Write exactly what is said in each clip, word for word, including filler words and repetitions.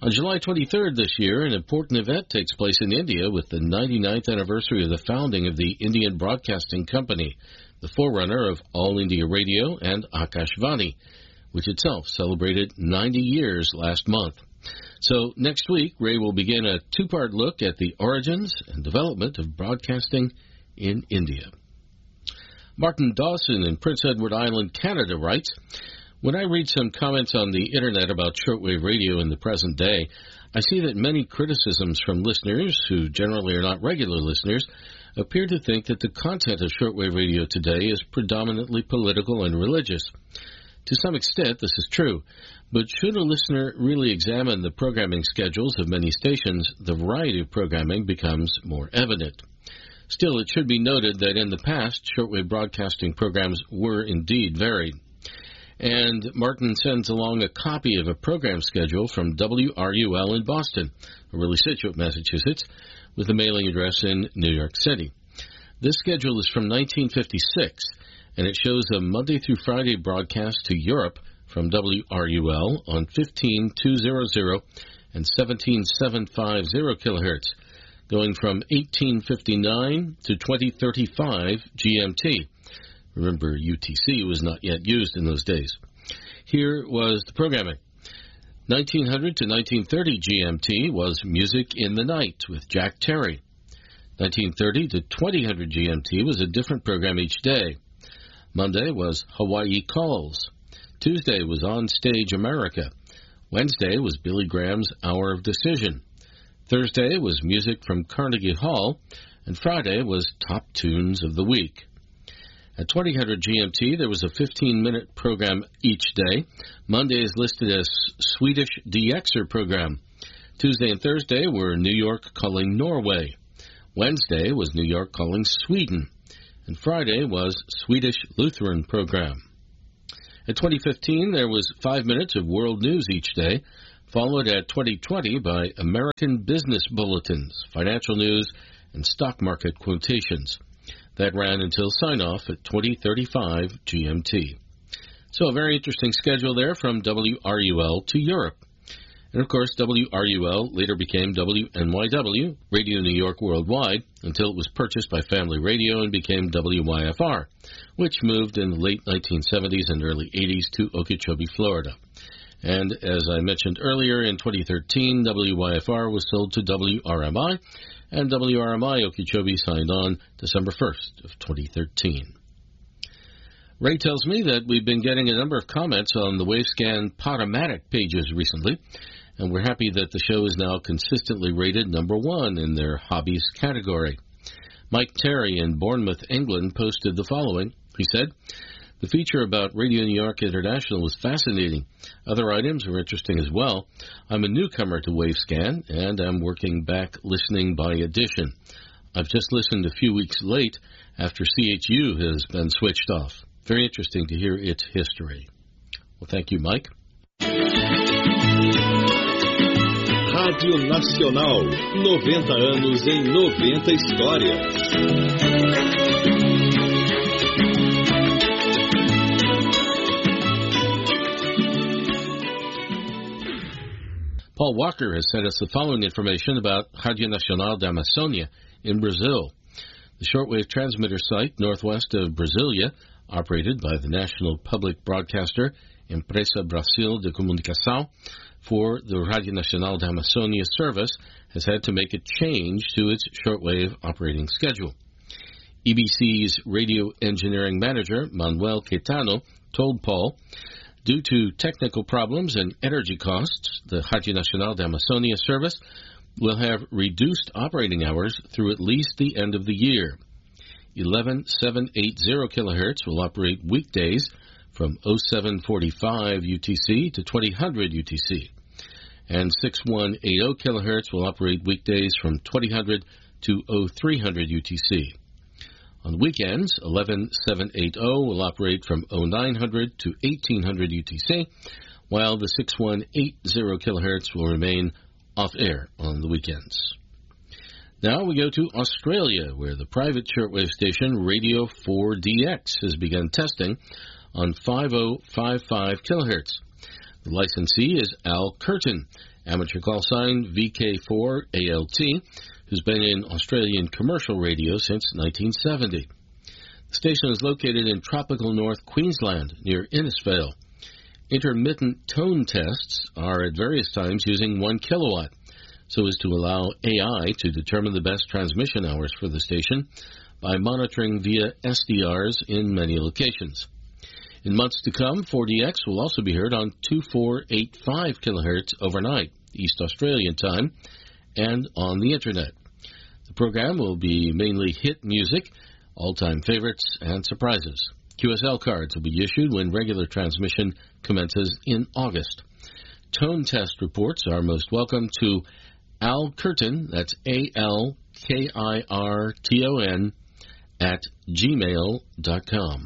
On July twenty-third this year, an important event takes place in India with the ninety-ninth anniversary of the founding of the Indian Broadcasting Company, the forerunner of All India Radio and Akashvani, which itself celebrated ninety years last month. So next week, Ray will begin a two-part look at the origins and development of broadcasting in India. Martin Dawson in Prince Edward Island, Canada writes, when I read some comments on the Internet about shortwave radio in the present day, I see that many criticisms from listeners, who generally are not regular listeners, appear to think that the content of shortwave radio today is predominantly political and religious. To some extent, this is true, but should a listener really examine the programming schedules of many stations, the variety of programming becomes more evident. Still, it should be noted that in the past, shortwave broadcasting programs were indeed varied. And Martin sends along a copy of a program schedule from W R U L in Boston, really Situate, Massachusetts, with a mailing address in New York City. This schedule is from nineteen fifty-six, and it shows a Monday through Friday broadcast to Europe from W R U L on fifteen two hundred and seventeen seven fifty kilohertz, going from eighteen fifty-nine to twenty thirty-five G M T. Remember, U T C was not yet used in those days. Here was the programming. nineteen hundred to nineteen thirty G M T was Music in the Night with Jack Terry. nineteen thirty to twenty hundred G M T was a different program each day. Monday was Hawaii Calls. Tuesday was On Stage America. Wednesday was Billy Graham's Hour of Decision. Thursday was music from Carnegie Hall. And Friday was Top Tunes of the Week. At twenty hundred G M T, there was a fifteen-minute program each day. Monday is listed as Swedish D Xer program. Tuesday and Thursday were New York calling Norway. Wednesday was New York calling Sweden. And Friday was Swedish Lutheran program. At twenty fifteen, there was five minutes of world news each day, followed at twenty twenty by American business bulletins, financial news, and stock market quotations. That ran until sign-off at twenty thirty-five G M T. So a very interesting schedule there from W R U L to Europe. And of course, W R U L later became W N Y W, Radio New York Worldwide, until it was purchased by Family Radio and became W Y F R, which moved in the late nineteen seventies and early eighties to Okeechobee, Florida. And as I mentioned earlier, in twenty thirteen, W Y F R was sold to W R M I, and W R M I Okeechobee signed on December first of twenty thirteen. Ray tells me that we've been getting a number of comments on the Wavescan Podomatic pages recently, and we're happy that the show is now consistently rated number one in their hobbies category. Mike Terry in Bournemouth, England, posted the following. He said, the feature about Radio New York International was fascinating. Other items were interesting as well. I'm a newcomer to Wavescan, and I'm working back listening by addition. I've just listened a few weeks late after C H U has been switched off. Very interesting to hear its history. Well, thank you, Mike. Rádio Nacional, noventa anos em noventa histórias. Paul Walker has sent us the following information about Rádio Nacional da Amazônia in Brazil. The shortwave transmitter site northwest of Brasilia, operated by the national public broadcaster Empresa Brasil de Comunicação for the Rádio Nacional da Amazônia service, has had to make a change to its shortwave operating schedule. E B C's radio engineering manager, Manuel Caetano, told Paul, due to technical problems and energy costs, the Rádio Nacional da Amazônia service will have reduced operating hours through at least the end of the year. eleven seven eighty kilohertz will operate weekdays from oh seven forty-five U T C to twenty hundred U T C, and sixty-one eighty kilohertz will operate weekdays from twenty hundred to oh three hundred U T C. On weekends, eleven seven eighty will operate from oh nine hundred to eighteen hundred U T C, while the sixty-one eighty kilohertz will remain off-air on the weekends. Now we go to Australia, where the private shortwave station Radio four D X has begun testing on fifty fifty-five kilohertz. The licensee is Al Curtin, amateur call sign V K four A L T, who's been in Australian commercial radio since nineteen seventy. The station is located in tropical North Queensland, near Innisfail. Intermittent tone tests are at various times using one kilowatt, so as to allow A I to determine the best transmission hours for the station by monitoring via S D Rs in many locations. In months to come, four D X will also be heard on two four eight five kilohertz overnight, East Australian time, and on the Internet. The program will be mainly hit music, all-time favorites, and surprises. Q S L cards will be issued when regular transmission commences in August. Tone test reports are most welcome to Al Curtin, that's A L K I R T O N, at gmail dot com.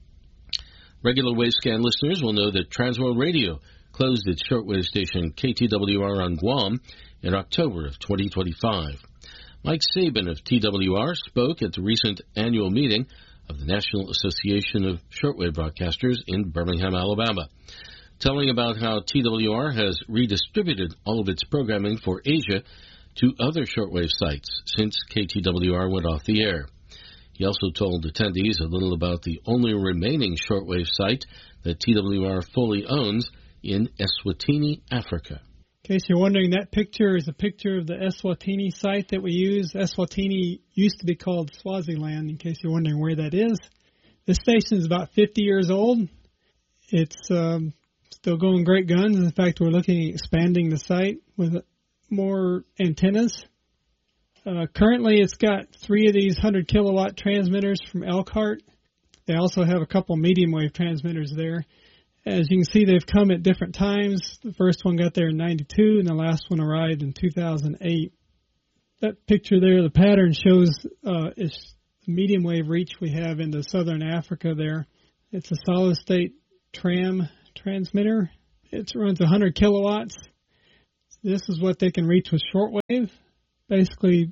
Regular Wavescan listeners will know that Transworld Radio closed its shortwave station K T W R on Guam in October of twenty twenty-five. Mike Sabin of T W R spoke at the recent annual meeting of the National Association of Shortwave Broadcasters in Birmingham, Alabama, telling about how T W R has redistributed all of its programming for Asia to other shortwave sites since K T W R went off the air. He also told attendees a little about the only remaining shortwave site that T W R fully owns in Eswatini, Africa. In case you're wondering, that picture is a picture of the Eswatini site that we use. Eswatini used to be called Swaziland, in case you're wondering where that is. This station is about fifty years old. It's um, still going great guns. In fact, we're looking at expanding the site with more antennas. Uh, currently, it's got three of these one hundred kilowatt transmitters from Elkhart. They also have a couple medium wave transmitters there. As you can see, they've come at different times. The first one got there in ninety-two, and the last one arrived in two thousand eight. That picture there, the pattern shows uh, is the medium wave reach we have into southern Africa there. It's a solid-state tram transmitter. It runs one hundred kilowatts. This is what they can reach with shortwave. Basically,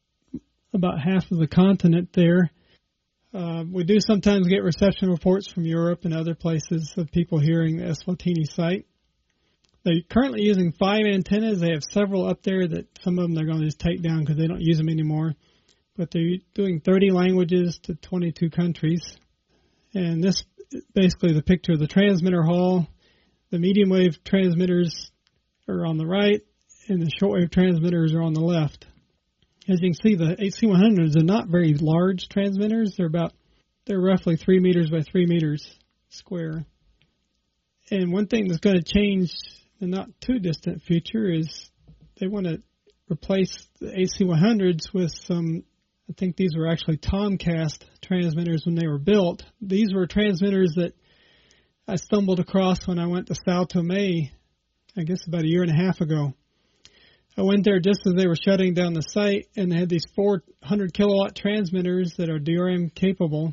about half of the continent there. Uh, we do sometimes get reception reports from Europe and other places of people hearing the Eswatini site. They're currently using five antennas. They have several up there that some of them they're going to just take down because they don't use them anymore. But they're doing thirty languages to twenty-two countries. And this is basically the picture of the transmitter hall. The medium wave transmitters are on the right, and the shortwave transmitters are on the left. As you can see, the H C one hundreds are not very large transmitters. They're about, they're roughly three meters by three meters square. And one thing that's going to change in the not too distant future is they want to replace the H C one hundreds with some, I think these were actually Tomcast transmitters when they were built. These were transmitters that I stumbled across when I went to Sao Tome, I guess about a year and a half ago. I went there just as they were shutting down the site, and they had these four hundred kilowatt transmitters that are D R M capable.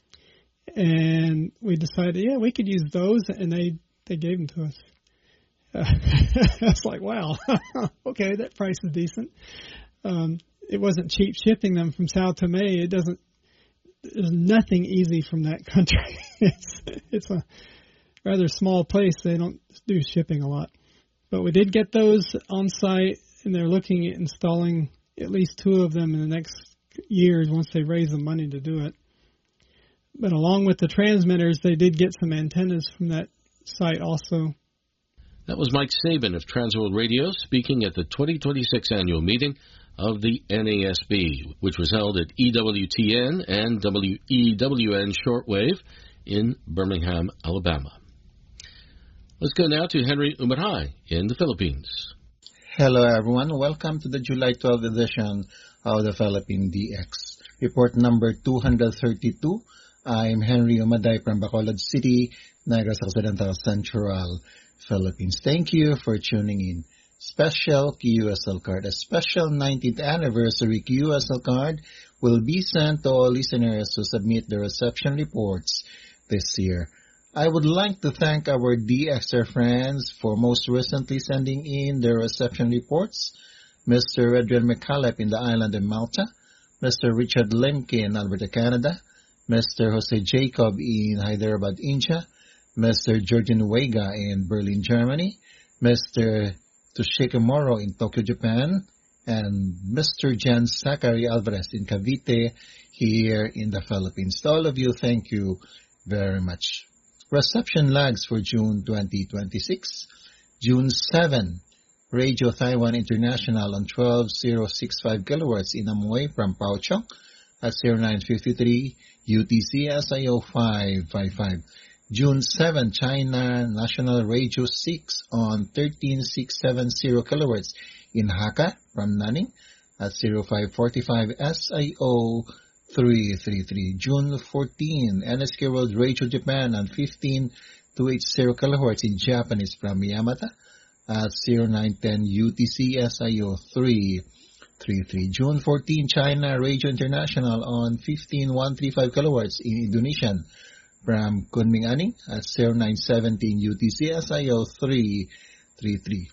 And we decided, yeah, we could use those, and they, they gave them to us. Uh, I was like, wow, okay, that price is decent. Um, it wasn't cheap shipping them from Sao Tome. It doesn't, there's nothing easy from that country. it's, it's a rather small place. They don't do shipping a lot. But we did get those on site, and they're looking at installing at least two of them in the next years once they raise the money to do it. But along with the transmitters, they did get some antennas from that site also. That was Mike Sabin of Transworld Radio speaking at the twenty twenty-six annual meeting of the N A S B, which was held at E W T N and W E W N Shortwave in Birmingham, Alabama. Let's go now to Henry Umaray in the Philippines. Hello, everyone. Welcome to the July twelfth edition of the Philippine D X. Report number two hundred thirty-two. I'm Henry Umaday from Bacolod City, Negros Occidental, Central Philippines. Thank you for tuning in. Special Q S L card. A special nineteenth anniversary Q S L card will be sent to all listeners who submit their reception reports this year. I would like to thank our D Xer friends for most recently sending in their reception reports. Mister Adrian McCallep in the island of Malta, Mister Richard Lemke in Alberta, Canada, Mister Jose Jacob in Hyderabad, India, Mister Jordan Uega in Berlin, Germany, Mister Toshika Moro in Tokyo, Japan, and Mister Jan Zachary Alvarez in Cavite here in the Philippines. To all of you, thank you very much. Reception lags for June twenty twenty-six. June seventh, Radio Taiwan International on twelve thousand sixty-five kilohertz in Amoy from Pauchong at zero nine fifty-three U T C S I O five fifty-five. June seventh, China National Radio six on thirteen thousand six hundred seventy kilohertz in Hakka from Nanning at zero five forty-five S I O three thirty-three. June fourteenth, N S K World Radio Japan on fifteen thousand two hundred eighty kilohertz in Japanese from Yamata at zero nine ten U T C S I O three thirty-three. June fourteenth, China Radio International on fifteen thousand one hundred thirty-five kilohertz in Indonesian from Kunming Aning at zero nine seventeen U T C S I O three thirty-three.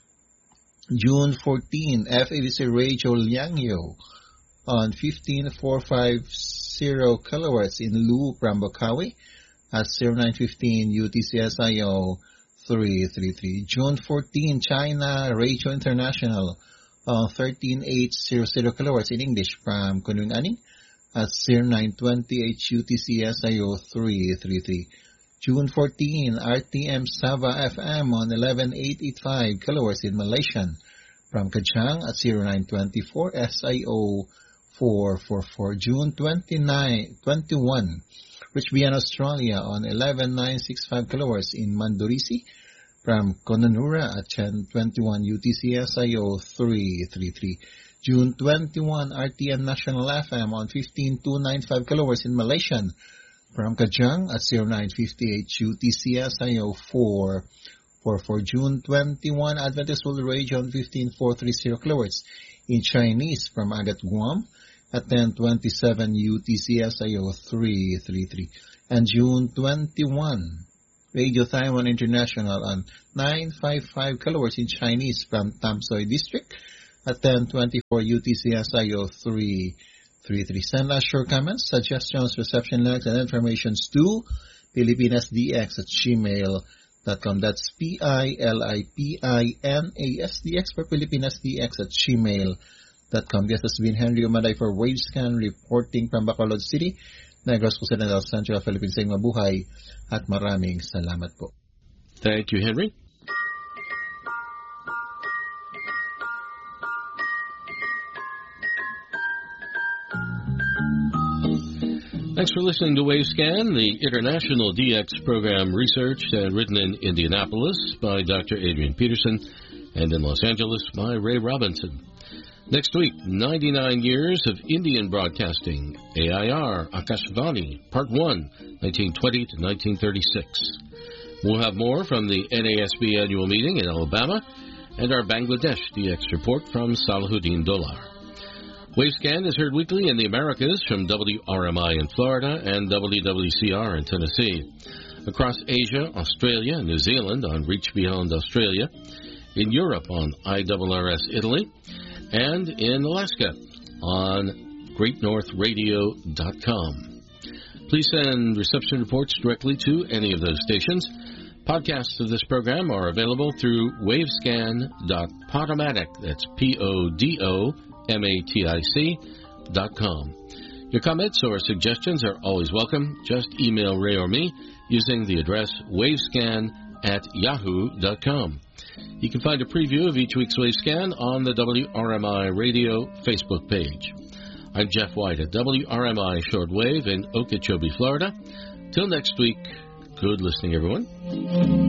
June fourteenth, F A B C Radio Liangyo on fifteen thousand four hundred fifty kilohertz in Lu from Bokawi at zero nine fifteen U T C S I O three thirty-three. June fourteenth, China Radio International on thirteen thousand eight hundred kilohertz in English from Kunming Aning at zero nine twenty-eight U T C S I O three thirty-three. June fourteenth, R T M Sava F M on eleven thousand eight hundred eighty-five kilohertz in Malaysian from Kajang at zero nine twenty-four S I O four forty-four. June twenty-ninth, twenty-first, Richmond, Australia on eleven thousand nine hundred sixty-five kilohertz in Mandurisi from Kononura at ten twenty-one U T C S I O three thirty-three. June twenty-first, R T M National F M on fifteen thousand two hundred ninety-five kilohertz in Malaysian from Kajang at zero nine fifty-eight U T C S I O four forty-four. June twenty-first, Adventist World Radio on fifteen thousand four hundred thirty kilohertz in Chinese from Agat, Guam at ten twenty-seven U T C S I O three thirty-three. And June twenty-first, Radio Taiwan International on nine fifty-five kilohertz in Chinese from Tamsoy District at ten twenty-four U T C S I O three thirty-three. Send us your comments, suggestions, reception links, and informations to pilipinasdx at gmail dot com. That's P I L I P I N A S D X for pilipinasdx at gmail dot com. This has been Henry Umaday for Wavescan reporting from Bacolod City, Negros Occidental, Central Philippines. Sayang mabuhay at maraming salamat po. Thank you, Henry. Thanks for listening to Wavescan, the international D X program researched and written in Indianapolis by Doctor Adrian Peterson and in Los Angeles by Ray Robinson. Next week, ninety-nine years of Indian broadcasting, A I R, Akashvani, Part one, nineteen twenty to nineteen thirty-six. We'll have more from the N A S B annual meeting in Alabama and our Bangladesh D X report from Salahuddin Dolar. Wavescan is heard weekly in the Americas from W R M I in Florida and W W C R in Tennessee. Across Asia, Australia, and New Zealand on Reach Beyond Australia. In Europe on I R R S Italy. And in Alaska on great north radio dot com. Please send reception reports directly to any of those stations. Podcasts of this program are available through wavescan dot podomatic, that's P O D O M A T I C dot com. Your comments or suggestions are always welcome. Just email Ray or me using the address wavescan at yahoo dot com. You can find a preview of each week's Wavescan on the W R M I Radio Facebook page. I'm Jeff White at W R M I Shortwave in Okeechobee, Florida. Till next week, good listening, everyone.